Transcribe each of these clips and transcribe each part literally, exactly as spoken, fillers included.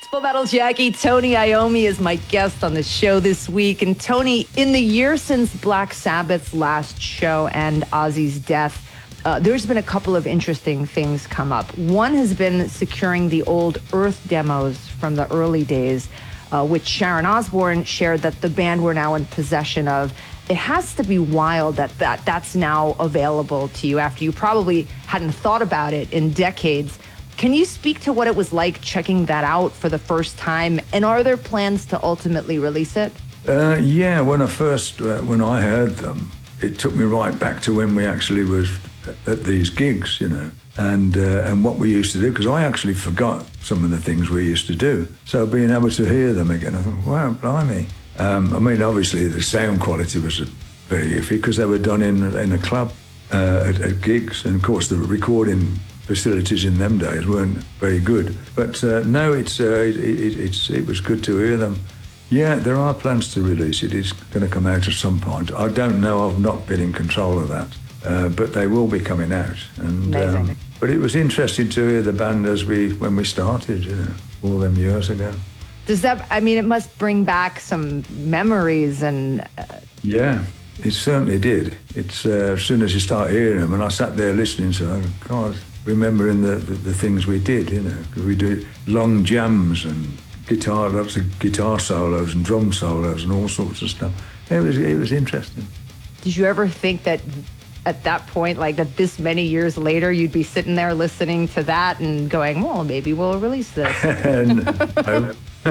Full Metal Jackie, Tony Iommi is my guest on the show this week. And Tony, in the year since Black Sabbath's last show and Ozzy's death, uh, there's been a couple of interesting things come up. One has been securing the old Earth demos from the early days, uh, which Sharon Osbourne shared that the band were now in possession of. It has to be wild that, that that's now available to you after you probably hadn't thought about it in decades. Can you speak to what it was like checking that out for the first time? And are there plans to ultimately release it? Uh, yeah, when I first, uh, when I heard them, it took me right back to when we actually was at these gigs, you know, and uh, and what we used to do, because I actually forgot some of the things we used to do. So being able to hear them again, I thought, wow, blimey. Um, I mean, obviously the sound quality was very iffy because they were done in, in a club uh, at, at gigs. And of course the recording facilities in them days weren't very good, but uh, no, it's uh, it, it, it's it was good to hear them. Yeah, there are plans to release it. It's going to come out at some point. I don't know. I've not been in control of that, uh, but they will be coming out. And um, but it was interesting to hear the band as we when we started, you know, all them years ago. Does that? I mean, it must bring back some memories and. Uh... Yeah. It certainly did. It's uh, as soon as you start hearing them, and I sat there listening to them, God, remembering the, the, the things we did, you know. We do long jams and guitar, lots of guitar solos and drum solos and all sorts of stuff. It was it was interesting. Did you ever think that at that point, like that this many years later, you'd be sitting there listening to that and going, well, maybe we'll release this? No.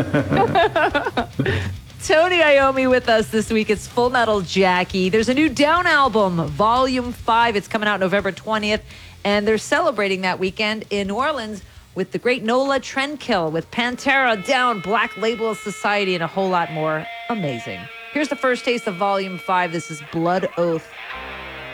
Tony Iommi with us this week. It's Full Metal Jackie. There's a new Down album, Volume five. It's coming out November twentieth, and they're celebrating that weekend in New Orleans with the great Nola Trendkill, with Pantera, Down, Black Label Society, and a whole lot more. Amazing. Here's the first taste of Volume five. This is Blood Oath.